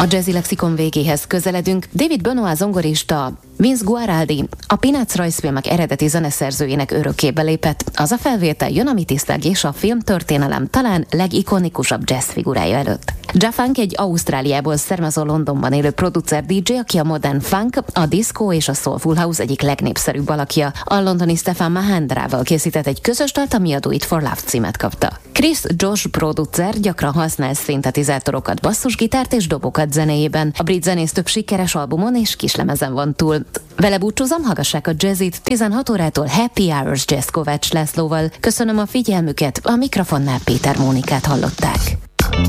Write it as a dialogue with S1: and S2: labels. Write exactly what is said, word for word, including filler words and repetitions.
S1: A Jazzy Lexikon végéhez közeledünk. David Benoit zongorista, Vince Guaraldi, a Peanuts rajzfilmek eredeti zeneszerzőjének örökkébe lépett. Az a felvétel jön a mi tisztelg és a filmtörténelem talán legikonikusabb jazz figurája előtt. Ja Funk egy Ausztráliából származó Londonban élő producer dé dzsé, aki a modern funk, a disco és a soulful house egyik legnépszerűbb alakja. A londoni Stefan Mahendrával készített egy közös dalt, ami a Do It For Love címet kapta. Chris Josh producer gyakran használ szintetizátorokat, basszusgitárt és dobokat zenéjében. A brit zenész több sikeres albumon és kislemezen van túl. Vele búcsúzom, hallgassák a Jazzit tizenhat órától Happy Hours Jazz Kovács Lászlóval. Köszönöm a figyelmüket, a mikrofonnál Péter Mónikát hallották.